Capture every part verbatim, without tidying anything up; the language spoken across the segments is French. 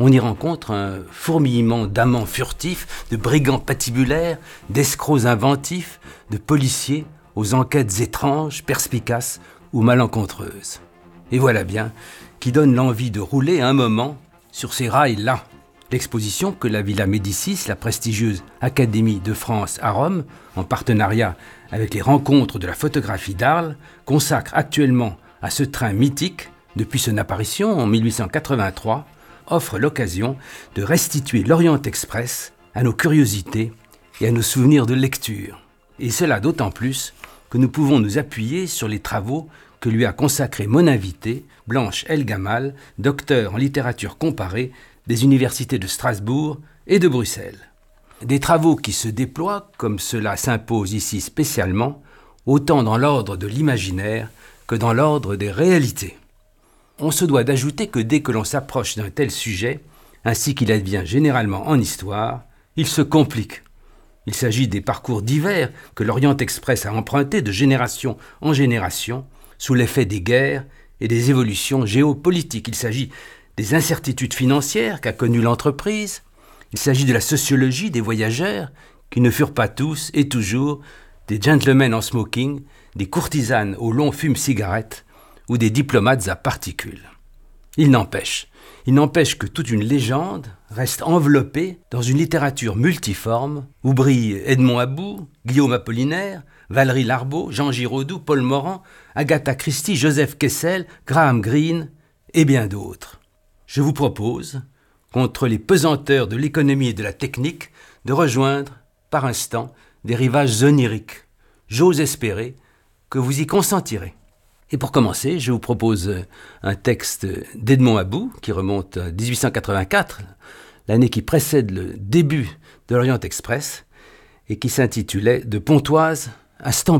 on y rencontre un fourmillement d'amants furtifs, de brigands patibulaires, d'escrocs inventifs, de policiers aux enquêtes étranges, perspicaces ou malencontreuses. Et voilà bien qui donne l'envie de rouler un moment sur ces rails-là. L'exposition que la Villa Médicis, la prestigieuse Académie de France à Rome, en partenariat avec les rencontres de la photographie d'Arles, consacre actuellement à ce train mythique, depuis son apparition en mille huit cent quatre-vingt-trois, offre l'occasion de restituer l'Orient Express à nos curiosités et à nos souvenirs de lecture. Et cela d'autant plus que nous pouvons nous appuyer sur les travaux que lui a consacré mon invitée, Blanche El-Gamal, docteure en littérature comparée des universités de Strasbourg et de Bruxelles. Des travaux qui se déploient, comme cela s'impose ici spécialement, autant dans l'ordre de l'imaginaire que dans l'ordre des réalités. On se doit d'ajouter que dès que l'on s'approche d'un tel sujet, ainsi qu'il advient généralement en histoire, il se complique. Il s'agit des parcours divers que l'Orient Express a empruntés de génération en génération, sous l'effet des guerres et des évolutions géopolitiques. Il s'agit des incertitudes financières qu'a connues l'entreprise. Il s'agit de la sociologie des voyageurs, qui ne furent pas tous et toujours des gentlemen en smoking, des courtisanes aux longs fumes-cigarettes ou des diplomates à particules. Il n'empêche, il n'empêche que toute une légende reste enveloppée dans une littérature multiforme où brillent Edmond About, Guillaume Apollinaire, Valéry Larbaud, Jean Giraudoux, Paul Morand, Agatha Christie, Joseph Kessel, Graham Greene et bien d'autres. Je vous propose, contre les pesanteurs de l'économie et de la technique, de rejoindre, par instant, des rivages oniriques. J'ose espérer que vous y consentirez. Et pour commencer, je vous propose un texte d'Edmond About, qui remonte à dix-huit cent quatre-vingt-quatre, l'année qui précède le début de l'Orient Express, et qui s'intitulait « De Pontoise à Stamboul ».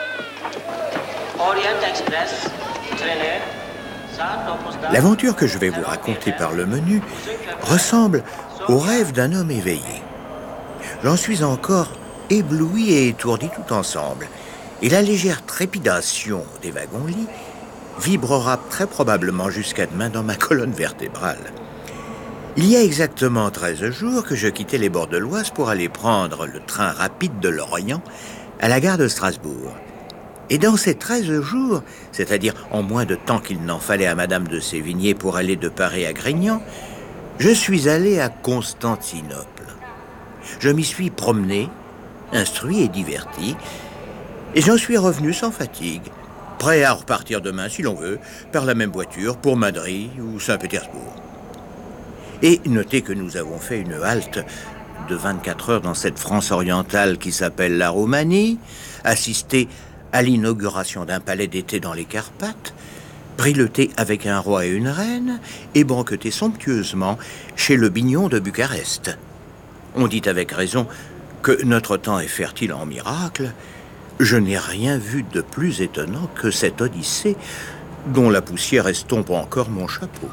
L'aventure que je vais vous raconter par le menu ressemble au rêve d'un homme éveillé. J'en suis encore ébloui et étourdi tout ensemble, et la légère trépidation des wagons-lits vibrera très probablement jusqu'à demain dans ma colonne vertébrale. Il y a exactement treize jours que je quittais les bords de l'Oise pour aller prendre le train rapide de l'Orient à la gare de Strasbourg. Et dans ces treize jours, c'est-à-dire en moins de temps qu'il n'en fallait à Madame de Sévigné pour aller de Paris à Grignan, je suis allé à Constantinople. Je m'y suis promené, instruit et diverti, et j'en suis revenu sans fatigue, prêt à repartir demain, si l'on veut, par la même voiture pour Madrid ou Saint-Pétersbourg. Et notez que nous avons fait une halte de vingt-quatre heures dans cette France orientale qui s'appelle la Roumanie, assisté à l'inauguration d'un palais d'été dans les Carpates, pris le thé avec un roi et une reine, et banqueté somptueusement chez le Bignon de Bucarest. On dit avec raison que notre temps est fertile en miracles. Je n'ai rien vu de plus étonnant que cette odyssée dont la poussière estompe encore mon chapeau.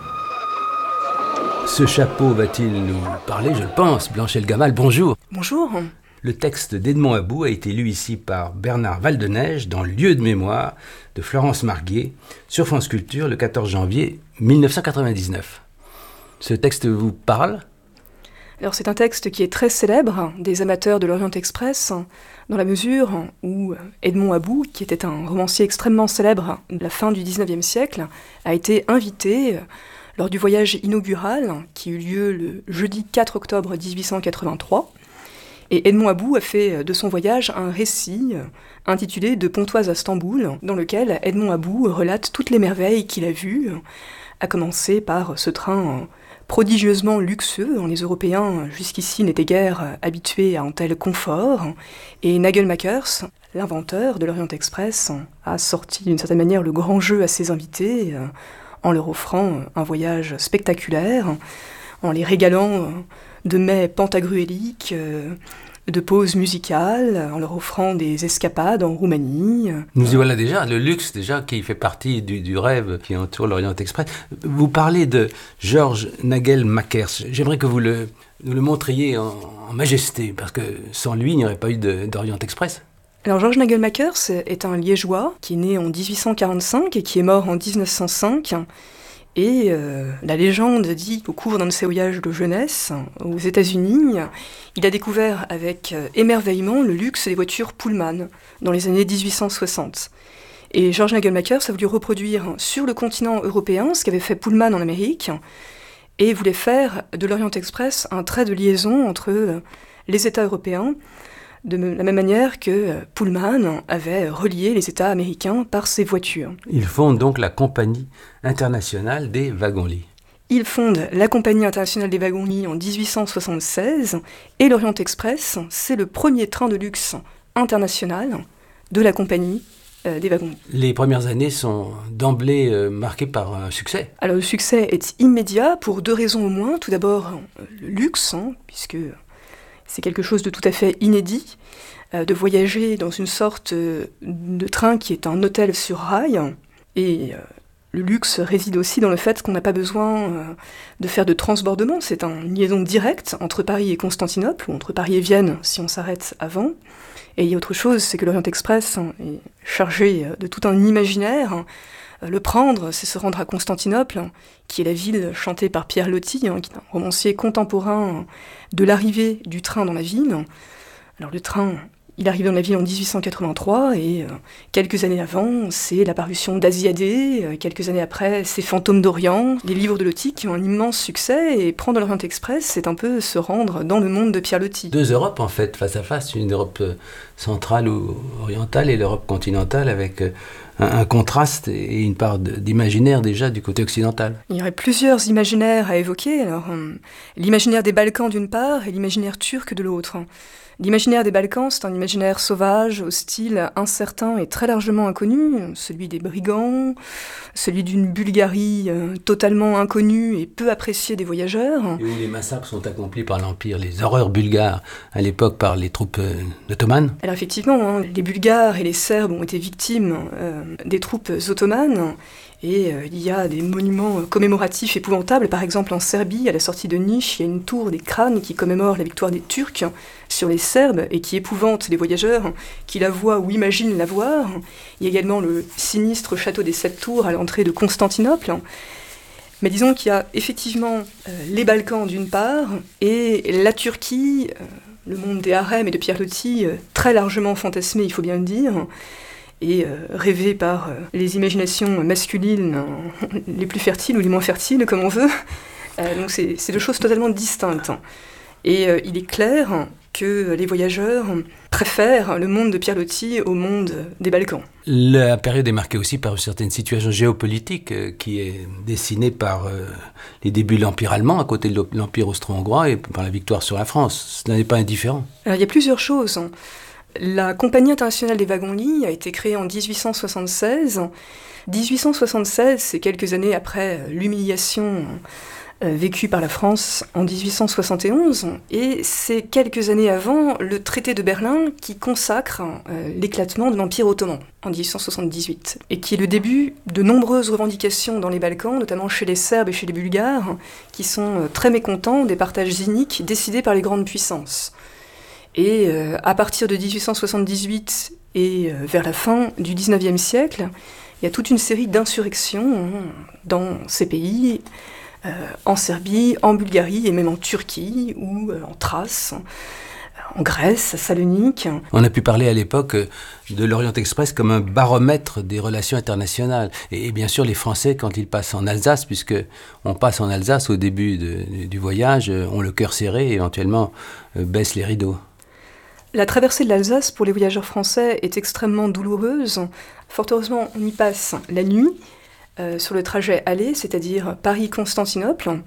Ce chapeau va-t-il nous parler, je le pense. Blanche El-Gamal, bonjour. Bonjour. Le texte d'Edmond About a été lu ici par Bernard Valdeneige dans Lieu de mémoire de Florence Marguier sur France Culture le quatorze janvier mille neuf cent quatre-vingt-dix-neuf. Ce texte vous parle ? Alors c'est un texte qui est très célèbre des amateurs de l'Orient Express, dans la mesure où Edmond About, qui était un romancier extrêmement célèbre de la fin du dix-neuvième siècle, a été invité lors du voyage inaugural qui eut lieu le jeudi quatre octobre dix-huit cent quatre-vingt-trois. Et Edmond About a fait de son voyage un récit intitulé « De Pontoise à Stamboul », dans lequel Edmond About relate toutes les merveilles qu'il a vues, à commencer par ce train prodigieusement luxueux, dont les Européens jusqu'ici n'étaient guère habitués à un tel confort, et Nagelmakers, l'inventeur de l'Orient Express, a sorti d'une certaine manière le grand jeu à ses invités, en leur offrant un voyage spectaculaire, en les régalant de mets pantagruéliques, de pauses musicales, en leur offrant des escapades en Roumanie. Nous y voilà déjà, le luxe déjà qui fait partie du, du rêve qui entoure l'Orient Express. Vous parlez de Georges Nagelmakers. J'aimerais que vous le, nous le montriez en, en majesté, parce que sans lui, il n'y aurait pas eu de, d'Orient Express. Alors Georges Nagelmakers est un Liégeois qui est né en dix-huit cent quarante-cinq et qui est mort en dix-neuf cent cinq. Et euh, la légende dit qu'au cours d'un de ses voyages de jeunesse aux États-Unis, il a découvert avec euh, émerveillement le luxe des voitures Pullman dans les années dix-huit cent soixante. Et George Nagelmaker a voulu reproduire sur le continent européen ce qu'avait fait Pullman en Amérique et voulait faire de l'Orient Express un trait de liaison entre euh, les États européens, de la même manière que Pullman avait relié les États américains par ses voitures. Il fonde donc la Compagnie internationale des wagons-lits. Il fonde la Compagnie internationale des wagons-lits en dix-huit cent soixante-seize et l'Orient Express, c'est le premier train de luxe international de la Compagnie euh, des wagons-lits. Les premières années sont d'emblée euh, marquées par un succès. Alors le succès est immédiat pour deux raisons au moins. Tout d'abord, le luxe, hein, puisque c'est quelque chose de tout à fait inédit, euh, de voyager dans une sorte euh, de train qui est un hôtel sur rail. Et euh, le luxe réside aussi dans le fait qu'on n'a pas besoin euh, de faire de transbordement. C'est une liaison directe entre Paris et Constantinople, ou entre Paris et Vienne, si on s'arrête avant. Et il y a autre chose, c'est que l'Orient Express hein, est chargé de tout un imaginaire. Le prendre, c'est se rendre à Constantinople, qui est la ville chantée par Pierre Loti, hein, qui est un romancier contemporain de l'arrivée du train dans la ville. Alors le train, il arrive dans la ville en dix-huit cent quatre-vingt-trois, et euh, quelques années avant, c'est l'apparition d'Asiadé, euh, quelques années après, c'est Fantômes d'Orient, les livres de Loti qui ont un immense succès, et prendre l'Orient Express, c'est un peu se rendre dans le monde de Pierre Loti. Deux Europes, en fait, face à face, une Europe centrale ou orientale et l'Europe continentale, avec euh, un, un contraste et une part de, d'imaginaire déjà du côté occidental. Il y aurait plusieurs imaginaires à évoquer. Alors, euh, l'imaginaire des Balkans d'une part et l'imaginaire turc de l'autre. L'imaginaire des Balkans, c'est un imaginaire sauvage, hostile, incertain et très largement inconnu, celui des brigands, celui d'une Bulgarie euh, totalement inconnue et peu appréciée des voyageurs. Et où les massacres sont accomplis par l'Empire, les horreurs bulgares à l'époque par les troupes euh, ottomanes. Alors effectivement, hein, les Bulgares et les Serbes ont été victimes euh, des troupes ottomanes. Et euh, il y a des monuments commémoratifs épouvantables. Par exemple, en Serbie, à la sortie de Niš, il y a une tour des crânes qui commémore la victoire des Turcs sur les Serbes et qui épouvante les voyageurs qui la voient ou imaginent la voir. Il y a également le sinistre château des Sept Tours à l'entrée de Constantinople. Mais disons qu'il y a effectivement euh, les Balkans d'une part et la Turquie, euh, le monde des harems et de Pierre Loti, euh, très largement fantasmé, il faut bien le dire, et euh, rêvé par euh, les imaginations masculines euh, les plus fertiles ou les moins fertiles, comme on veut. Euh, donc c'est, c'est deux choses totalement distinctes. Et euh, il est clair que les voyageurs préfèrent le monde de Pierre Loti au monde des Balkans. La période est marquée aussi par une certaine situation géopolitique euh, qui est dessinée par euh, les débuts de l'Empire allemand à côté de l'Empire austro-hongrois et par la victoire sur la France. Ce n'est pas indifférent. Alors il y a plusieurs choses. La Compagnie internationale des wagons-lits a été créée en dix-huit cent soixante-seize. dix-huit cent soixante-seize, c'est quelques années après l'humiliation euh, vécue par la France en dix-huit cent soixante et onze, et c'est quelques années avant le traité de Berlin qui consacre euh, l'éclatement de l'Empire ottoman en dix-huit cent soixante-dix-huit, et qui est le début de nombreuses revendications dans les Balkans, notamment chez les Serbes et chez les Bulgares, qui sont euh, très mécontents des partages iniques décidés par les grandes puissances. Et euh, à partir de dix-huit cent soixante-dix-huit et euh, vers la fin du dix-neuvième siècle, il y a toute une série d'insurrections hein, dans ces pays, euh, en Serbie, en Bulgarie et même en Turquie ou euh, en Thrace, en Grèce, à Salonique. On a pu parler à l'époque de l'Orient Express comme un baromètre des relations internationales. Et, et bien sûr, les Français, quand ils passent en Alsace, puisque on passe en Alsace au début de, du voyage, ont le cœur serré et éventuellement euh, baissent les rideaux. La traversée de l'Alsace pour les voyageurs français est extrêmement douloureuse. Fort heureusement, on y passe la nuit, euh, sur le trajet aller, c'est-à-dire Paris-Constantinople.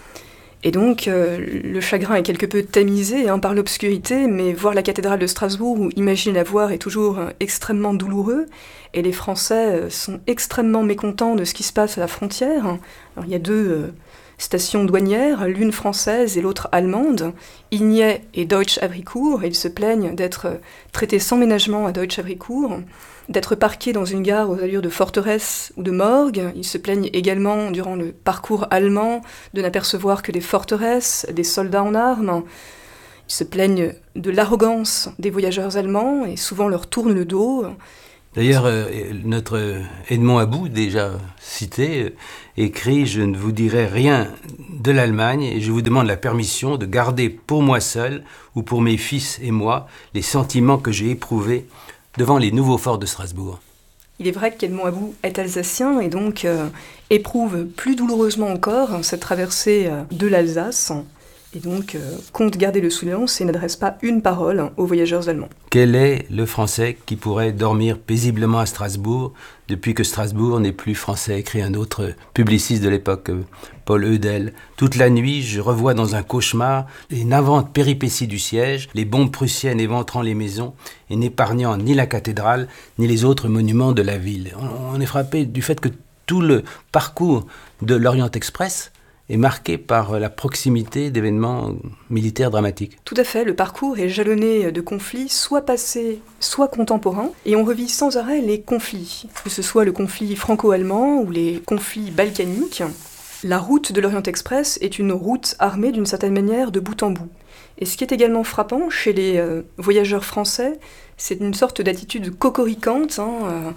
Et donc, euh, le chagrin est quelque peu tamisé hein, par l'obscurité, mais voir la cathédrale de Strasbourg ou imaginer la voir est toujours euh, extrêmement douloureux. Et les Français euh, sont extrêmement mécontents de ce qui se passe à la frontière. Alors, il y a deux euh, stations douanières, l'une française et l'autre allemande, Ignet et Deutsch-Havricourt, et ils se plaignent d'être traités sans ménagement à Deutsch-Havricourt, d'être parqués dans une gare aux allures de forteresse ou de morgue. Ils se plaignent également, durant le parcours allemand, de n'apercevoir que des forteresses, des soldats en armes. Ils se plaignent de l'arrogance des voyageurs allemands et souvent leur tournent le dos. D'ailleurs, euh, notre Edmond About, déjà cité, euh, écrit « Je ne vous dirai rien de l'Allemagne et je vous demande la permission de garder pour moi seul ou pour mes fils et moi les sentiments que j'ai éprouvés devant les nouveaux forts de Strasbourg. » Il est vrai qu'Edmond About est alsacien et donc euh, éprouve plus douloureusement encore cette traversée euh, de l'Alsace et donc euh, compte garder le silence et n'adresse pas une parole aux voyageurs allemands. Quel est le Français qui pourrait dormir paisiblement à Strasbourg depuis que Strasbourg n'est plus français, écrit un autre publiciste de l'époque, Paul Eudel. Toute la nuit, je revois dans un cauchemar les navantes péripéties du siège, les bombes prussiennes éventrant les maisons et n'épargnant ni la cathédrale, ni les autres monuments de la ville. On est frappé du fait que tout le parcours de l'Orient Express est marqué par la proximité d'événements militaires dramatiques. Tout à fait, le parcours est jalonné de conflits, soit passés, soit contemporains, et on revit sans arrêt les conflits, que ce soit le conflit franco-allemand ou les conflits balkaniques. La route de l'Orient Express est une route armée d'une certaine manière de bout en bout. Et ce qui est également frappant chez les euh, voyageurs français, c'est une sorte d'attitude cocoriquante, hein, euh,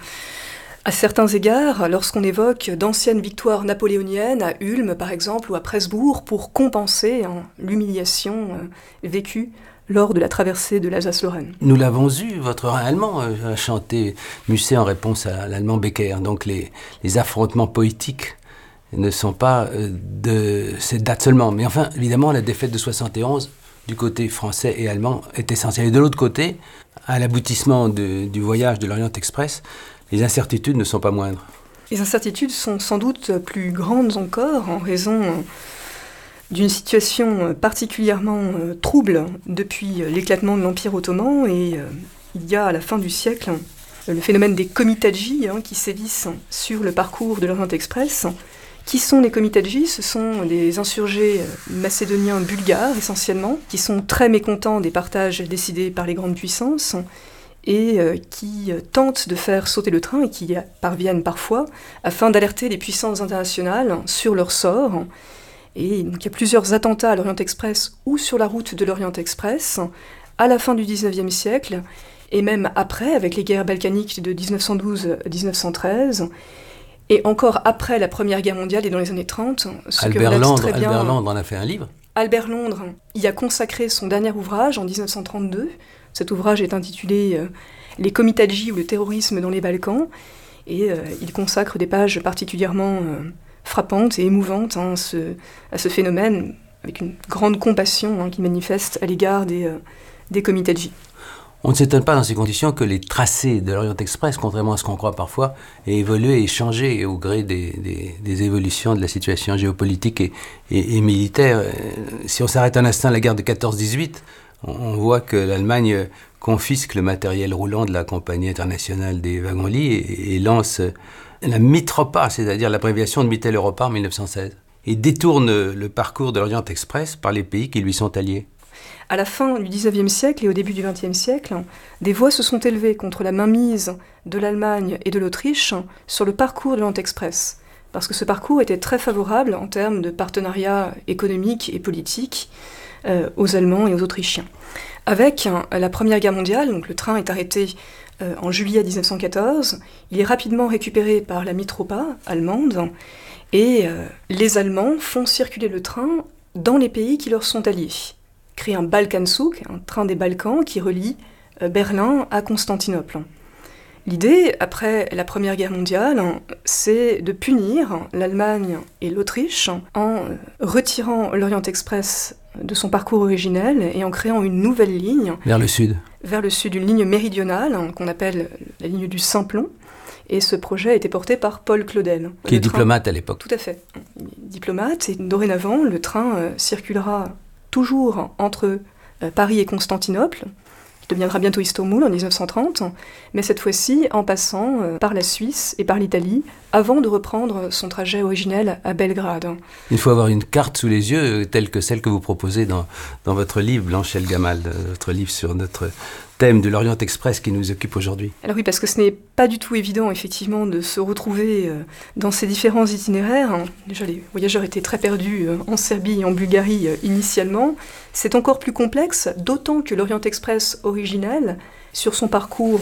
à certains égards, lorsqu'on évoque d'anciennes victoires napoléoniennes à Ulm, par exemple, ou à Presbourg, pour compenser hein, l'humiliation euh, vécue lors de la traversée de l'Alsace-Lorraine. Nous l'avons eu, votre Rhin allemand euh, a chanté Musset en réponse à l'allemand Becker. Donc les, les affrontements poétiques ne sont pas euh, de cette date seulement. Mais enfin, évidemment, la défaite de soixante et onze, du côté français et allemand, est essentielle. Et de l'autre côté, à l'aboutissement de, du voyage de l'Orient Express, les incertitudes ne sont pas moindres. Les incertitudes sont sans doute plus grandes encore en raison d'une situation particulièrement trouble depuis l'éclatement de l'Empire ottoman. Et euh, il y a à la fin du siècle le phénomène des komitadjis hein, qui sévissent sur le parcours de l'Orient Express. Qui sont les komitadjis ? Ce sont des insurgés macédoniens bulgares essentiellement, qui sont très mécontents des partages décidés par les grandes puissances, et euh, qui euh, tentent de faire sauter le train et qui parviennent parfois afin d'alerter les puissances internationales sur leur sort. Et donc il y a plusieurs attentats à l'Orient Express ou sur la route de l'Orient Express à la fin du dix-neuvième siècle et même après avec les guerres balkaniques de dix-neuf cent douze à dix-neuf cent treize et encore après la Première Guerre mondiale et dans les années trente. Ce Albert, que Londres, très bien, Albert Londres en a fait un livre. Albert Londres y a consacré son dernier ouvrage en dix-neuf cent trente-deux. Cet ouvrage est intitulé euh, « Les komitadjis ou le terrorisme dans les Balkans » et euh, il consacre des pages particulièrement euh, frappantes et émouvantes hein, ce, à ce phénomène, avec une grande compassion hein, qu'il manifeste à l'égard des, euh, des komitadjis. On ne s'étonne pas dans ces conditions que les tracés de l'Orient Express, contrairement à ce qu'on croit parfois, aient évolué et changé au gré des, des, des évolutions de la situation géopolitique et, et, et militaire. Si on s'arrête un instant à la guerre de quatorze dix-huit, on voit que l'Allemagne confisque le matériel roulant de la Compagnie internationale des wagons-lits et, et lance la Mitropa, c'est-à-dire l'abréviation de Mitteleuropa en mille neuf cent seize, et détourne le parcours de l'Orient Express par les pays qui lui sont alliés. À la fin du dix-neuvième siècle et au début du vingtième siècle, des voix se sont élevées contre la mainmise de l'Allemagne et de l'Autriche sur le parcours de l'Orient Express, parce que ce parcours était très favorable en termes de partenariat économique et politique euh, aux Allemands et aux Autrichiens. Avec hein, la Première Guerre mondiale, donc le train est arrêté euh, en juillet dix-neuf cent quatorze, il est rapidement récupéré par la Mitropa allemande, et euh, les Allemands font circuler le train dans les pays qui leur sont alliés. Créent un Balkanzug, un train des Balkans qui relie euh, Berlin à Constantinople. L'idée, après la Première Guerre mondiale, c'est de punir l'Allemagne et l'Autriche en retirant l'Orient Express de son parcours originel et en créant une nouvelle ligne vers le sud. Vers le sud, une ligne méridionale qu'on appelle la ligne du Simplon. Et ce projet a été porté par Paul Claudel. Qui est train... diplomate à l'époque. Tout à fait. Diplomate, et dorénavant, le train euh, circulera toujours entre euh, Paris et Constantinople, qui deviendra bientôt Istanbul en dix-neuf cent trente, mais cette fois-ci en passant euh, par la Suisse et par l'Italie, avant de reprendre son trajet originel à Belgrade. Il faut avoir une carte sous les yeux, telle que celle que vous proposez dans, dans votre livre, Blanche El Gamal, votre livre sur notre thème de l'Orient Express qui nous occupe aujourd'hui. Alors oui, parce que ce n'est pas du tout évident, effectivement, de se retrouver euh, dans ces différents itinéraires. Déjà, les voyageurs étaient très perdus euh, en Serbie et en Bulgarie euh, initialement. C'est encore plus complexe, d'autant que l'Orient Express originel, sur son parcours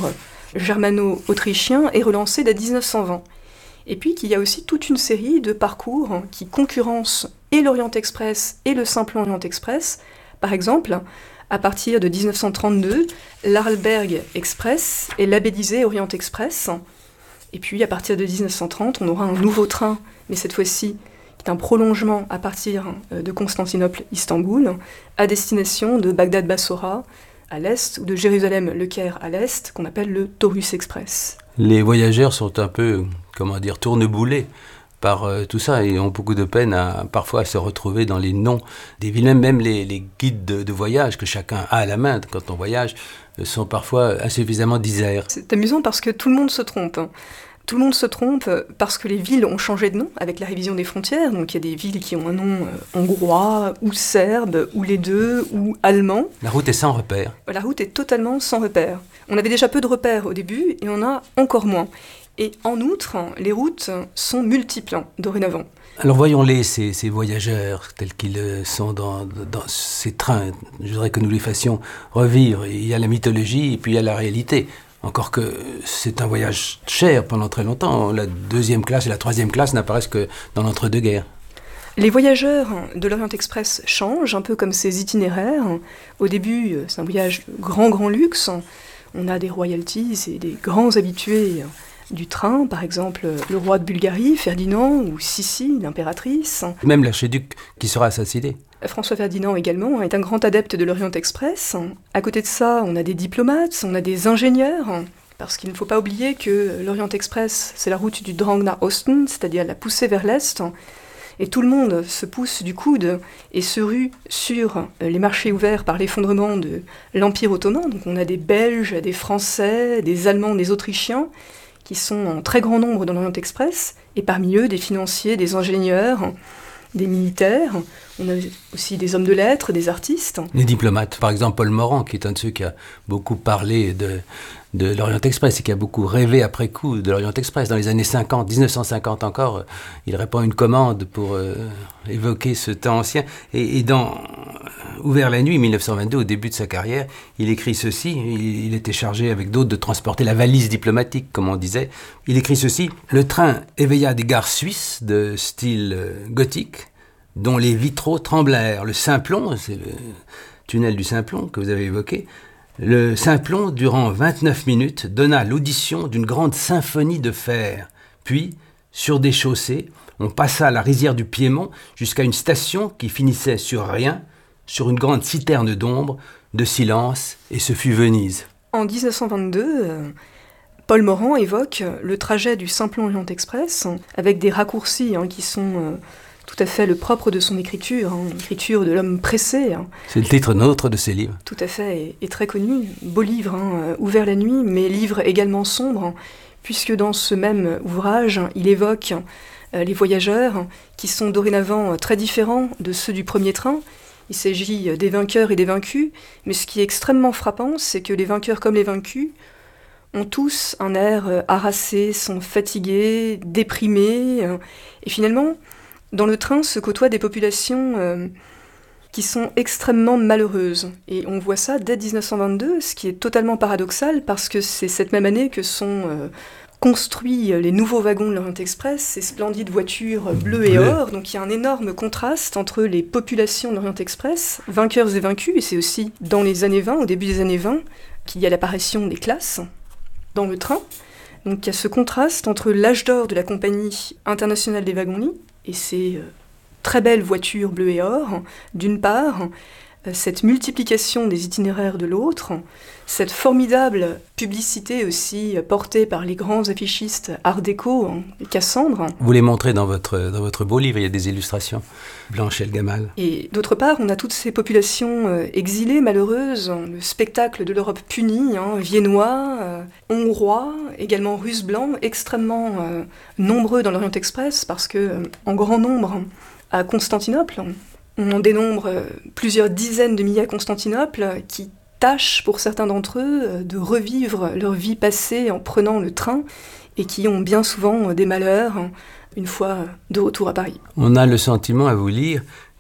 germano-autrichien est relancé dès dix-neuf cent vingt. Et puis qu'il y a aussi toute une série de parcours qui concurrencent et l'Orient Express et le Simplon Orient Express. Par exemple, à partir de dix-neuf cent trente-deux, l'Arlberg Express est labellisé Orient Express. Et puis à partir de dix-neuf cent trente, on aura un nouveau train, mais cette fois-ci qui est un prolongement à partir de Constantinople-Istanbul, à destination de Bagdad-Bassora à l'est ou de Jérusalem-Le Caire à l'est, qu'on appelle le Taurus Express. Les voyageurs sont un peu, comment dire, tourneboulés par euh, tout ça et ont beaucoup de peine à, parfois à se retrouver dans les noms des villes. Même, même les, les guides de, de voyage que chacun a à la main quand on voyage euh, sont parfois insuffisamment diserts. C'est amusant parce que tout le monde se trompe. Tout le monde se trompe parce que les villes ont changé de nom avec la révision des frontières. Donc il y a des villes qui ont un nom euh, hongrois, ou serbe, ou les deux, ou allemand. La route est sans repère. La route est totalement sans repère. On avait déjà peu de repères au début et on a encore moins. Et en outre, les routes sont multiples dorénavant. Alors voyons-les, ces, ces voyageurs, tels qu'ils sont dans, dans ces trains. Je voudrais que nous les fassions revivre. Il y a la mythologie et puis il y a la réalité. Encore que c'est un voyage cher pendant très longtemps. La deuxième classe et la troisième classe n'apparaissent que dans l'entre-deux-guerres. Les voyageurs de l'Orient Express changent, un peu comme ces itinéraires. Au début, c'est un voyage de grand, grand luxe. On a des royalties et des grands habitués du train, par exemple le roi de Bulgarie, Ferdinand, ou Sissi, l'impératrice. Même l'archiduc qui sera assassiné. François Ferdinand également est un grand adepte de l'Orient Express. À côté de ça, on a des diplomates, on a des ingénieurs, parce qu'il ne faut pas oublier que l'Orient Express, c'est la route du Drang nach Osten, c'est-à-dire la poussée vers l'Est, et tout le monde se pousse du coude et se rue sur les marchés ouverts par l'effondrement de l'Empire ottoman. Donc on a des Belges, des Français, des Allemands, des Autrichiens, qui sont en très grand nombre dans l'Orient Express, et parmi eux des financiers, des ingénieurs, des militaires, on a aussi des hommes de lettres, des artistes. Les diplomates, par exemple Paul Morand, qui est un de ceux qui a beaucoup parlé de, de l'Orient Express et qui a beaucoup rêvé après coup de l'Orient Express. Dans les années cinquante, dix-neuf cent cinquante encore, il répond à une commande pour euh, évoquer ce temps ancien. Et, et dans Ouvert la nuit, mille neuf cent vingt-deux, au début de sa carrière, il écrit ceci, il, il était chargé avec d'autres de transporter la valise diplomatique, comme on disait. Il écrit ceci: « Le train éveilla des gares suisses de style euh, gothique, dont les vitraux tremblèrent. Le Simplon, c'est le tunnel du Simplon que vous avez évoqué, le Simplon, durant vingt-neuf minutes, donna l'audition d'une grande symphonie de fer. Puis, sur des chaussées, on passa la rizière du Piémont jusqu'à une station qui finissait sur rien, sur une grande citerne d'ombre, de silence, et ce fut Venise. » En dix-neuf cent vingt-deux, euh, Paul Morand évoque le trajet du Simplon Orient Express avec des raccourcis hein, qui sont euh, tout à fait le propre de son écriture, hein, l'écriture de l'homme pressé. Hein. C'est le titre nôtre de ses livres. Tout à fait, et, et très connu. Beau livre, hein, Ouvert la nuit, mais livre également sombre, hein, puisque dans ce même ouvrage, il évoque euh, les voyageurs qui sont dorénavant très différents de ceux du premier train. Il s'agit des vainqueurs et des vaincus, mais ce qui est extrêmement frappant, c'est que les vainqueurs comme les vaincus ont tous un air harassé, sont fatigués, déprimés, et finalement, dans le train se côtoient des populations euh, qui sont extrêmement malheureuses. Et on voit ça dès dix-neuf cent vingt-deux, ce qui est totalement paradoxal, parce que c'est cette même année que sont euh, construits les nouveaux wagons de l'Orient Express, ces splendides voitures bleues et or. Donc il y a un énorme contraste entre les populations de l'Orient Express, vainqueurs et vaincus, et c'est aussi dans les années vingt, au début des années vingt, qu'il y a l'apparition des classes dans le train. Donc il y a ce contraste entre l'âge d'or de la Compagnie internationale des wagons-lits et ces euh, très belles voitures bleues et or, d'une part, euh, cette multiplication des itinéraires de l'autre, cette formidable publicité aussi euh, portée par les grands affichistes art déco, hein, Cassandre. Vous les montrez dans votre, dans votre beau livre, il y a des illustrations, Blanche El Gamal. Et d'autre part, on a toutes ces populations euh, exilées, malheureuses, hein, le spectacle de l'Europe punie, hein, viennois, euh, hongrois, également russes blancs, extrêmement euh, nombreux dans l'Orient Express, parce que euh, en grand nombre, hein, à Constantinople, on en dénombre euh, plusieurs dizaines de milliers à Constantinople, euh, qui tâchent pour certains d'entre eux de revivre leur vie passée en prenant le train et qui ont bien souvent des malheurs une fois de retour à Paris. On a le sentiment à vous lire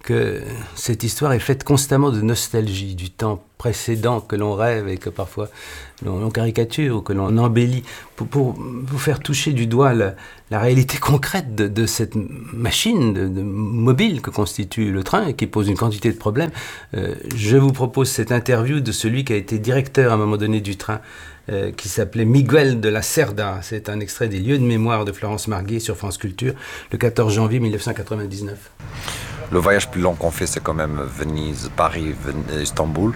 que cette histoire est faite constamment de nostalgie, du temps précédent que l'on rêve et que parfois l'on, l'on caricature ou que l'on embellit, pour, pour vous faire toucher du doigt la, la réalité concrète de, de cette machine de, de mobile que constitue le train et qui pose une quantité de problèmes. Euh, je vous propose cette interview de celui qui a été directeur à un moment donné du train, euh, qui s'appelait Miguel de la Cerda. C'est un extrait des Lieux de mémoire de Florence Marguet sur France Culture, le quatorze janvier mille neuf cent quatre-vingt-dix-neuf. Le voyage plus long qu'on fait, c'est quand même Venise, Paris, Ven- Istanbul.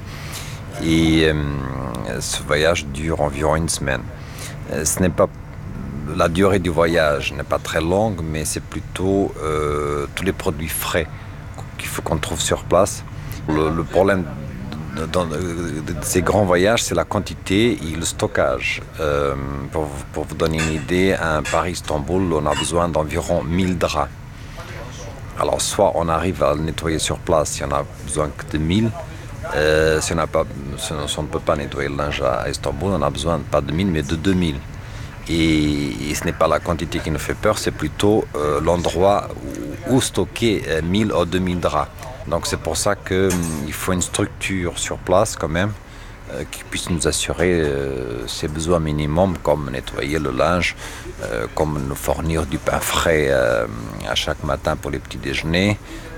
Et euh, ce voyage dure environ une semaine. Euh, ce n'est pas, la durée du voyage n'est pas très longue, mais c'est plutôt euh, tous les produits frais qu'il faut qu'on trouve sur place. Le, le problème de, de, de, de ces grands voyages, c'est la quantité et le stockage. Euh, pour, pour vous donner une idée, à Paris-Istanbul, on a besoin d'environ mille draps. Alors, soit on arrive à le nettoyer sur place si on a besoin que de mille. Euh, si, on a pas, si on ne peut pas nettoyer le linge à Istanbul, on a besoin pas de mille, mais de deux mille. Et, et ce n'est pas la quantité qui nous fait peur, c'est plutôt euh, l'endroit où, où stocker euh, mille ou deux mille draps. Donc, c'est pour ça qu'il hum, faut une structure sur place quand même euh, qui puisse nous assurer euh, ses besoins minimums, comme nettoyer le linge, euh, comme nous fournir du pain frais euh, à chaque matin pour les petits déjeuners.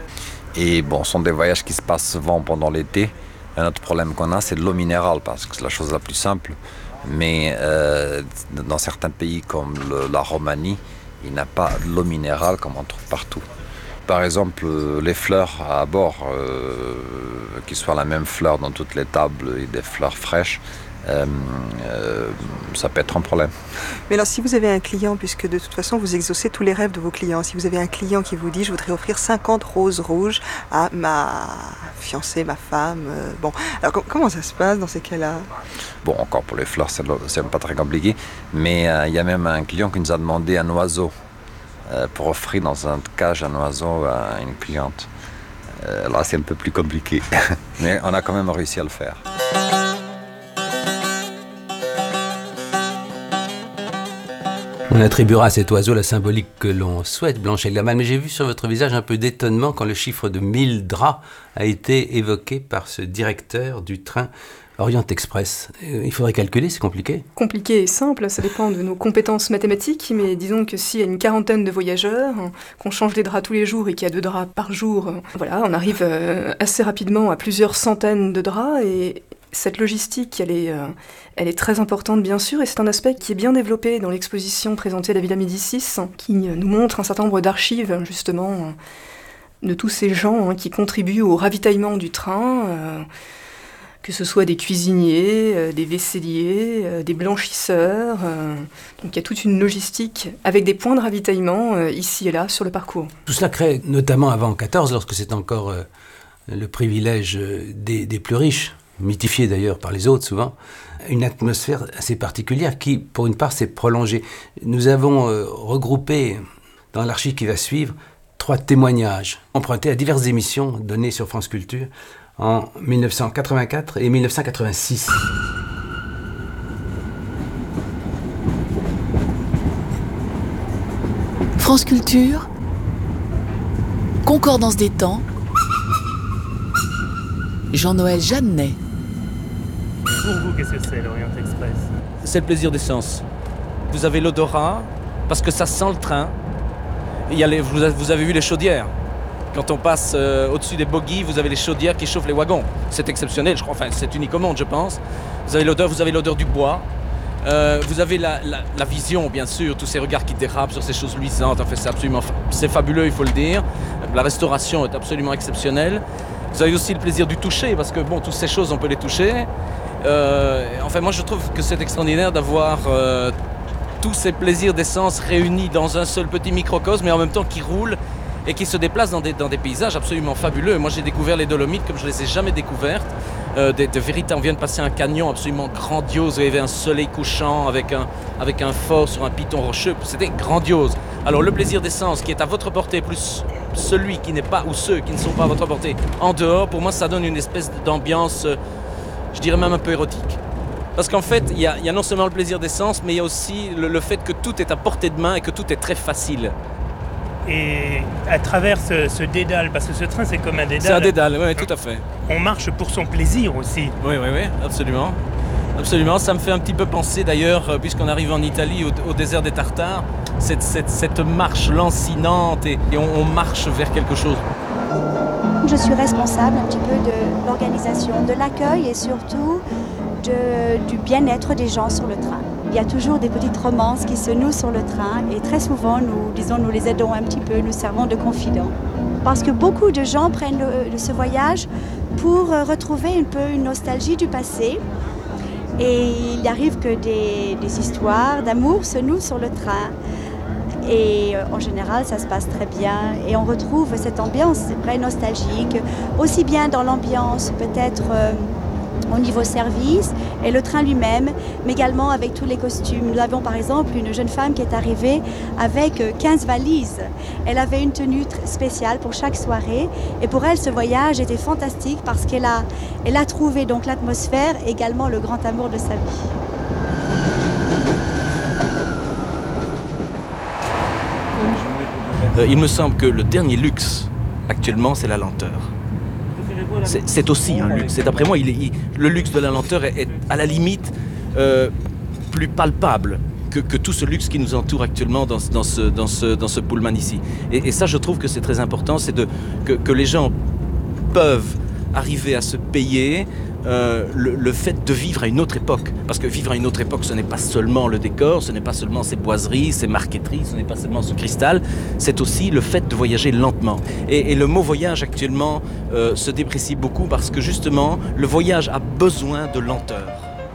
Et bon, ce sont des voyages qui se passent souvent pendant l'été. Un autre problème qu'on a, c'est de l'eau minérale, parce que c'est la chose la plus simple. Mais euh, dans certains pays comme le, la Roumanie, il n'y a pas de l'eau minérale comme on trouve partout. Par exemple, les fleurs à bord, euh, qu'ils soient la même fleur dans toutes les tables et des fleurs fraîches, euh, euh, ça peut être un problème. Mais alors si vous avez un client, puisque de toute façon vous exaucez tous les rêves de vos clients, si vous avez un client qui vous dit je voudrais offrir cinquante roses rouges à ma fiancée, ma femme, euh, bon, alors com- comment ça se passe dans ces cas-là? Bon, encore pour les fleurs, c'est, c'est pas très compliqué, mais il euh, y a même un client qui nous a demandé un oiseau euh, pour offrir dans un cage un oiseau à une cliente. Euh, là c'est un peu plus compliqué, mais on a quand même réussi à le faire. On attribuera à cet oiseau la symbolique que l'on souhaite, Blanche Eglaman, mais j'ai vu sur votre visage un peu d'étonnement quand le chiffre de mille draps a été évoqué par ce directeur du train Orient Express. Il faudrait calculer, c'est compliqué. Compliqué et simple, ça dépend de nos compétences mathématiques, mais disons que s'il y a une quarantaine de voyageurs, qu'on change les draps tous les jours et qu'il y a deux draps par jour, voilà, on arrive assez rapidement à plusieurs centaines de draps et cette logistique, elle est, euh, elle est très importante bien sûr, et c'est un aspect qui est bien développé dans l'exposition présentée à la Villa Médicis, qui nous montre un certain nombre d'archives, justement, de tous ces gens hein, qui contribuent au ravitaillement du train, euh, que ce soit des cuisiniers, euh, des vaisseliers, euh, des blanchisseurs. Euh, donc il y a toute une logistique avec des points de ravitaillement euh, ici et là sur le parcours. Tout cela crée, notamment avant quatorze, lorsque c'est encore euh, le privilège des, des plus riches, mythifié d'ailleurs par les autres souvent, une atmosphère assez particulière qui, pour une part, s'est prolongée. Nous avons euh, regroupé dans l'archive qui va suivre trois témoignages empruntés à diverses émissions données sur France Culture en dix-neuf cent quatre-vingt-quatre et dix-neuf cent quatre-vingt-six. France Culture, Concordance des temps, Jean-Noël Jeannet. Pour vous, qu'est-ce que c'est l'Orient Express? C'est le plaisir des sens. Vous avez l'odorat, parce que ça sent le train. Il y a les, vous, avez, vous avez vu les chaudières. Quand on passe euh, au-dessus des bogies, vous avez les chaudières qui chauffent les wagons. C'est exceptionnel, je crois, enfin c'est unique au monde, je pense. Vous avez l'odeur, vous avez l'odeur du bois. Euh, vous avez la, la, la vision, bien sûr, tous ces regards qui dérapent sur ces choses luisantes. Enfin, c'est absolument, c'est fabuleux, il faut le dire. La restauration est absolument exceptionnelle. Vous avez aussi le plaisir du toucher, parce que bon, toutes ces choses, on peut les toucher. Euh, enfin, moi, je trouve que c'est extraordinaire d'avoir euh, tous ces plaisirs d'essence réunis dans un seul petit microcosme, mais en même temps qui roulent et qui se déplacent dans des, dans des paysages absolument fabuleux. Moi, j'ai découvert les Dolomites comme je ne les ai jamais découvertes. Euh, de, de vérité, on vient de passer un canyon absolument grandiose. Il y avait un soleil couchant avec un, avec un fort sur un piton rocheux. C'était grandiose. Alors, le plaisir d'essence qui est à votre portée, plus celui qui n'est pas, ou ceux qui ne sont pas à votre portée en dehors, pour moi, ça donne une espèce d'ambiance, euh, je dirais même un peu érotique. Parce qu'en fait, il y a, y a non seulement le plaisir d'essence, mais il y a aussi le, le fait que tout est à portée de main et que tout est très facile. Et à travers ce, ce dédale, parce que ce train c'est comme un dédale. C'est un dédale, oui, tout à fait. On marche pour son plaisir aussi. Oui, oui, oui, absolument. Absolument, ça me fait un petit peu penser d'ailleurs, puisqu'on arrive en Italie, au, au désert des Tartares, cette, cette, cette marche lancinante et, et on, on marche vers quelque chose. Je suis responsable un petit peu de l'organisation, de l'accueil et surtout de, du bien-être des gens sur le train. Il y a toujours des petites romances qui se nouent sur le train et très souvent, nous, disons, nous les aidons un petit peu, nous servons de confidents. Parce que beaucoup de gens prennent le, ce voyage pour retrouver un peu une nostalgie du passé. Et il arrive que des, des histoires d'amour se nouent sur le train. Et en général, ça se passe très bien. Et on retrouve cette ambiance très nostalgique, aussi bien dans l'ambiance peut-être euh, au niveau service et le train lui-même, mais également avec tous les costumes. Nous avons par exemple une jeune femme qui est arrivée avec quinze valises. Elle avait une tenue spéciale pour chaque soirée et pour elle ce voyage était fantastique parce qu'elle a, elle a trouvé donc l'atmosphère et également le grand amour de sa vie. Euh, il me semble que le dernier luxe actuellement c'est la lenteur. C'est, c'est aussi un luxe. Et d'après moi, il est, il, le luxe de la lenteur est, est à la limite euh, plus palpable que, que tout ce luxe qui nous entoure actuellement dans, dans, ce, dans, ce, dans ce Pullman ici. Et, et ça, je trouve que c'est très important, c'est de, que, que les gens peuvent arriver à se payer euh, le, le fait de vivre à une autre époque. Parce que vivre à une autre époque, ce n'est pas seulement le décor, ce n'est pas seulement ces boiseries, ces marqueteries, ce n'est pas seulement ce cristal, c'est aussi le fait de voyager lentement. Et, et le mot voyage actuellement euh, se déprécie beaucoup parce que justement, le voyage a besoin de lenteur.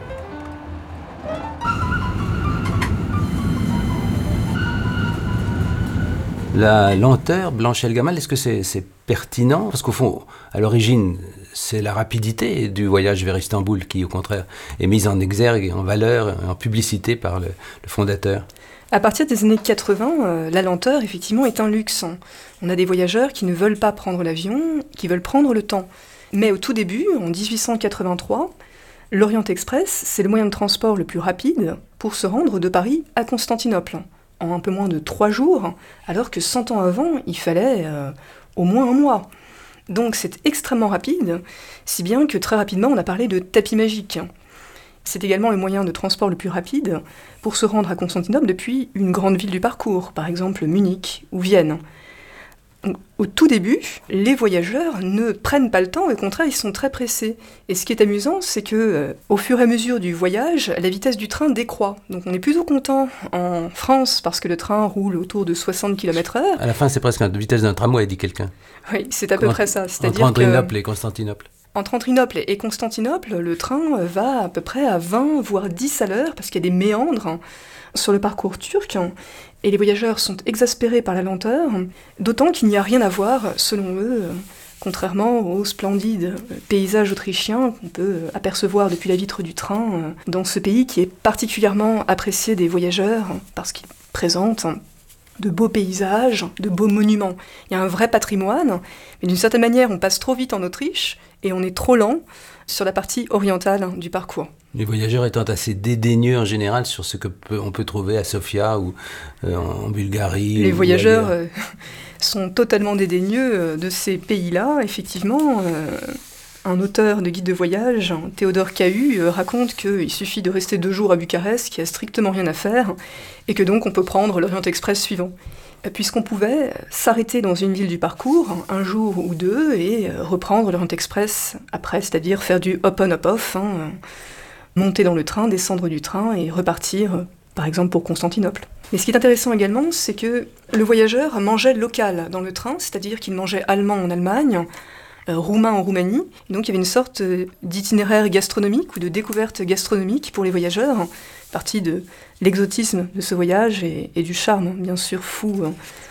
La lenteur, Blanchel Gamal, est-ce que c'est, c'est pertinent? Parce qu'au fond, à l'origine, c'est la rapidité du voyage vers Istanbul qui, au contraire, est mise en exergue, et en valeur, en publicité par le, le fondateur. À partir des années quatre-vingts, euh, la lenteur, effectivement, est un luxe. On a des voyageurs qui ne veulent pas prendre l'avion, qui veulent prendre le temps. Mais au tout début, en dix-huit cent quatre-vingt-trois, l'Orient Express, c'est le moyen de transport le plus rapide pour se rendre de Paris à Constantinople, en un peu moins de trois jours, alors que cent ans avant, il fallait euh, au moins un mois. Donc c'est extrêmement rapide, si bien que très rapidement on a parlé de tapis magique. C'est également le moyen de transport le plus rapide pour se rendre à Constantinople depuis une grande ville du parcours, par exemple Munich ou Vienne. Donc, au tout début, les voyageurs ne prennent pas le temps, au contraire, ils sont très pressés. Et ce qui est amusant, c'est que, euh, au fur et à mesure du voyage, la vitesse du train décroît. Donc on est plutôt content en France parce que le train roule autour de soixante kilomètres heure. À la fin, c'est presque la vitesse d'un tramway, dit quelqu'un. Oui, c'est à peu Quand, près ça. C'est-à-dire entre Adrinople que, et Constantinople. Entre Adrinople et Constantinople, le train va à peu près à vingt, voire dix à l'heure, parce qu'il y a des méandres sur le parcours turc. Et les voyageurs sont exaspérés par la lenteur, d'autant qu'il n'y a rien à voir, selon eux, contrairement aux splendides paysages autrichiens qu'on peut apercevoir depuis la vitre du train, dans ce pays qui est particulièrement apprécié des voyageurs, parce qu'il présente de beaux paysages, de beaux monuments. Il y a un vrai patrimoine, mais d'une certaine manière, on passe trop vite en Autriche, et on est trop lent sur la partie orientale du parcours. Les voyageurs étant assez dédaigneux en général sur ce que peut, on peut trouver à Sofia ou euh, en Bulgarie. Les voyageurs euh, sont totalement dédaigneux de ces pays-là. Effectivement, euh, un auteur de guide de voyage, Théodore Cahu, euh, raconte qu'il suffit de rester deux jours à Bucarest, qu'il n'y a strictement rien à faire, et que donc on peut prendre l'Orient Express suivant. Puisqu'on pouvait s'arrêter dans une ville du parcours un jour ou deux et reprendre l'Orient Express après, c'est-à-dire faire du hop-on, hop-off, hein, monter dans le train, descendre du train et repartir, par exemple, pour Constantinople. Mais ce qui est intéressant également, c'est que le voyageur mangeait local dans le train, c'est-à-dire qu'il mangeait allemand en Allemagne, euh, roumain en Roumanie. Et donc il y avait une sorte d'itinéraire gastronomique ou de découverte gastronomique pour les voyageurs, partie de l'exotisme de ce voyage et, et du charme, bien sûr, fou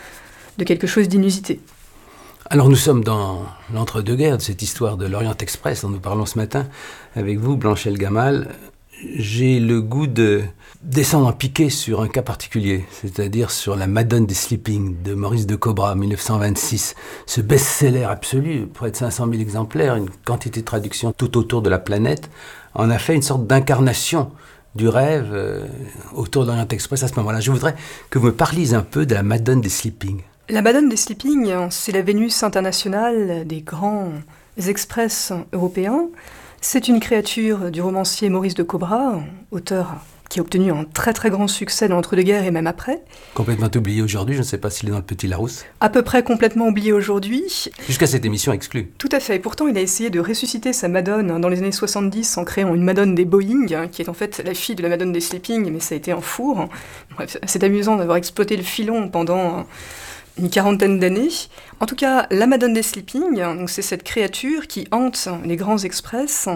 de quelque chose d'inusité. Alors nous sommes dans l'entre-deux-guerres de cette histoire de l'Orient Express dont nous parlons ce matin avec vous, Blanchel Gamal. J'ai le goût de descendre en piqué sur un cas particulier, c'est-à-dire sur La Madone des Sleeping de Maurice de Cobra, dix-neuf cent vingt-six. Ce best-seller absolu, près de cinq cent mille exemplaires, une quantité de traductions tout autour de la planète, en a fait une sorte d'incarnation du rêve euh, autour de l'Orient Express à ce moment-là. Je voudrais que vous me parliez un peu de La Madone des Sleeping. La Madone des Sleeping, c'est la Vénus internationale des grands express européens. C'est une créature du romancier Maurice de Cobra, auteur qui a obtenu un très très grand succès dans l'entre-deux-guerres et même après. Complètement oublié aujourd'hui, je ne sais pas s'il est dans le Petit Larousse. À peu près complètement oublié aujourd'hui. Jusqu'à cette émission exclue. Tout à fait, et pourtant il a essayé de ressusciter sa Madone dans les années soixante-dix en créant une Madone des Boeing, qui est en fait la fille de la Madone des Sleeping, mais ça a été un four. Bref, c'est amusant d'avoir exploité le filon pendant une quarantaine d'années. En tout cas, la Madone des Sleeping, donc c'est cette créature qui hante les grands express,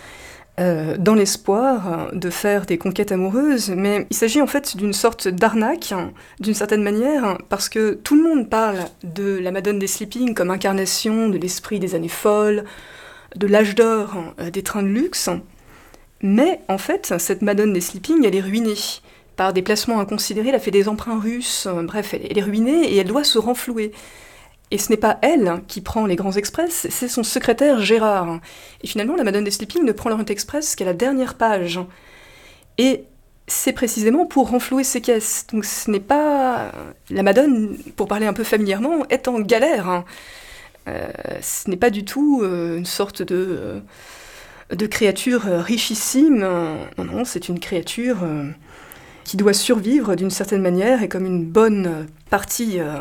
Euh, dans l'espoir de faire des conquêtes amoureuses, mais il s'agit en fait d'une sorte d'arnaque, d'une certaine manière, parce que tout le monde parle de la Madone des Sleeping comme incarnation de l'esprit des années folles, de l'âge d'or euh, des trains de luxe, mais en fait, cette Madone des Sleeping, elle est ruinée par des placements inconsidérés, elle a fait des emprunts russes, euh, bref, elle, elle est ruinée et elle doit se renflouer. Et ce n'est pas elle qui prend les grands express, c'est son secrétaire Gérard. Et finalement, la Madone des Sleeping ne prend l'Orient Express qu'à la dernière page. Et c'est précisément pour renflouer ses caisses. Donc ce n'est pas... La Madone, pour parler un peu familièrement, est en galère. Euh, ce n'est pas du tout euh, une sorte de, euh, de créature richissime. Non, non, c'est une créature euh, qui doit survivre d'une certaine manière, et comme une bonne partie... Euh,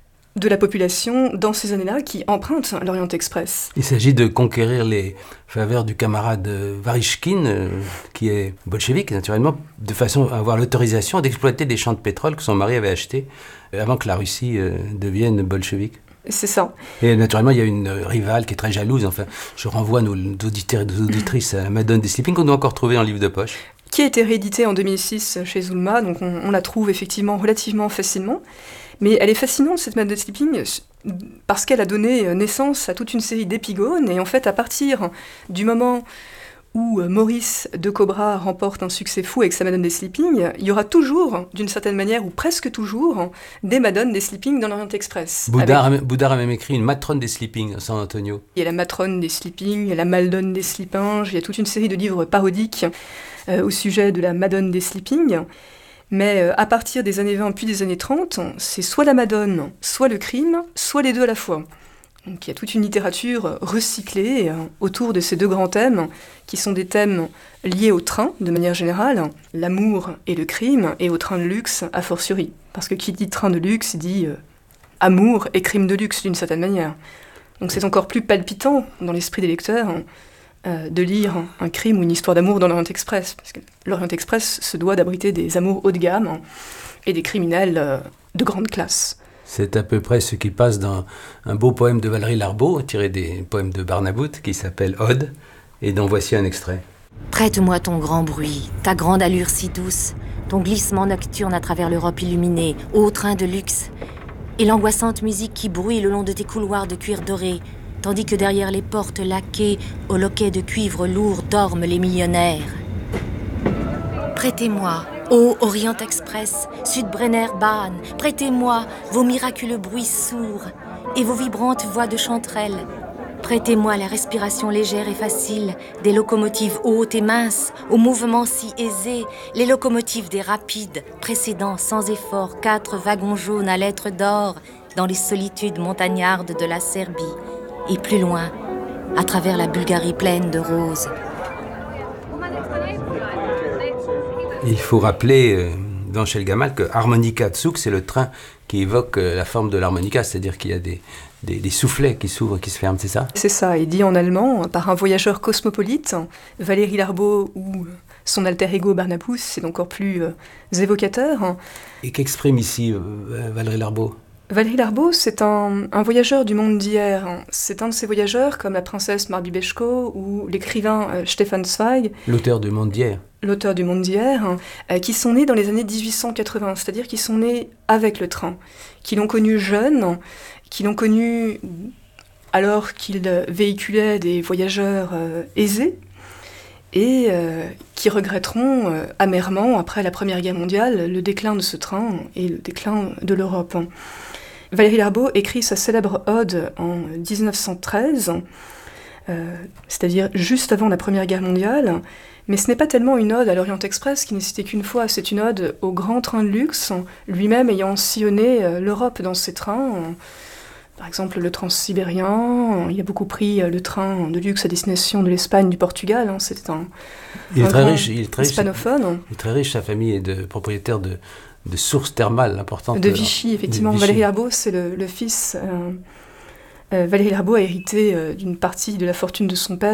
de la population dans ces années-là qui empruntent l'Orient Express. Il s'agit de conquérir les faveurs du camarade Varishkin, euh, qui est bolchevique naturellement, de façon à avoir l'autorisation d'exploiter des champs de pétrole que son mari avait achetés euh, avant que la Russie euh, devienne bolchevique. C'est ça. Et naturellement, il y a une rivale qui est très jalouse. Enfin, je renvoie nos auditeurs et nos auditrices à la Madone des Sleeping qu'on doit encore trouver en livre de poche. Qui a été réédité en deux mille six chez Zulma, donc on, on la trouve effectivement relativement facilement. Mais elle est fascinante, cette Madone des Sleeping, parce qu'elle a donné naissance à toute une série d'épigones, et en fait, à partir du moment où Maurice de Cobra remporte un succès fou avec sa Madone des Sleeping, il y aura toujours, d'une certaine manière, ou presque toujours, des Madones des Sleeping dans l'Orient Express. Boudard, avec... a, Boudard a même écrit une matrone des Sleeping à San Antonio. Il y a la matrone des Sleeping, il y a la Maldone des Sleepinges, il y a toute une série de livres parodiques euh, au sujet de la Madone des Sleeping. Mais euh, à partir des années vingt puis des années trente, c'est soit la Madone, soit le crime, soit les deux à la fois. Donc il y a toute une littérature recyclée euh, autour de ces deux grands thèmes, qui sont des thèmes liés au train, de manière générale, l'amour et le crime, et au train de luxe, a fortiori. Parce que qui dit train de luxe, dit euh, amour et crime de luxe, d'une certaine manière. Donc c'est encore plus palpitant dans l'esprit des lecteurs, hein, Euh, de lire un crime ou une histoire d'amour dans l'Orient Express, parce que l'Orient Express se doit d'abriter des amours haut de gamme hein, et des criminels euh, de grande classe. C'est à peu près ce qui passe dans un beau poème de Valérie Larbaud, tiré des poèmes de Barnabout, qui s'appelle Ode, et dont voici un extrait. Prête-moi ton grand bruit, ta grande allure si douce, ton glissement nocturne à travers l'Europe illuminée, ô train de luxe, et l'angoissante musique qui bruit le long de tes couloirs de cuir doré, tandis que derrière les portes laquées, au loquet de cuivre lourd, dorment les millionnaires. Prêtez-moi, ô Orient Express, Sud-Brenner Bahn, prêtez-moi vos miraculeux bruits sourds et vos vibrantes voix de chanterelles. Prêtez-moi la respiration légère et facile des locomotives hautes et minces, aux mouvements si aisés, les locomotives des rapides, précédant sans effort quatre wagons jaunes à lettres d'or dans les solitudes montagnardes de la Serbie. Et plus loin, à travers la Bulgarie pleine de roses. Il faut rappeler euh, dans Shel Gamal que Harmonica Zug, c'est le train qui évoque euh, la forme de l'harmonica, c'est-à-dire qu'il y a des, des, des soufflets qui s'ouvrent et qui se ferment, c'est ça? C'est ça, et dit en allemand par un voyageur cosmopolite, Valérie Larbaud ou son alter ego Barnabous, c'est encore plus euh, évocateur. Et qu'exprime ici euh, Valérie Larbaud? Valérie Larbaud, c'est un, un voyageur du monde d'hier. C'est un de ces voyageurs comme la princesse Marby Beshko ou l'écrivain euh, Stefan Zweig. L'auteur du monde d'hier. L'auteur du monde d'hier, euh, qui sont nés dans les années dix-huit cent quatre-vingts, c'est-à-dire qui sont nés avec le train, qui l'ont connu jeune, qui l'ont connu alors qu'il véhiculait des voyageurs euh, aisés, et euh, qui regretteront euh, amèrement, après la Première Guerre mondiale, le déclin de ce train et le déclin de l'Europe. Valérie Larbaud écrit sa célèbre ode en dix-neuf cent treize, euh, c'est-à-dire juste avant la Première Guerre mondiale. Mais ce n'est pas tellement une ode à l'Orient Express qui n'existait qu'une fois, c'est une ode au grand train de luxe, lui-même ayant sillonné euh, l'Europe dans ses trains. Par exemple, le Transsibérien, il a beaucoup pris euh, le train de luxe à destination de l'Espagne, du Portugal. Hein, c'était un, il est un très grand riche, il est très hispanophone. Riche, il est très riche, sa famille est de, propriétaire de, de sources thermales importantes. De Vichy, effectivement. De Vichy. Valéry Larbaud, c'est le, le fils... Euh, euh, Valéry Larbaud a hérité euh, d'une partie de la fortune de son père.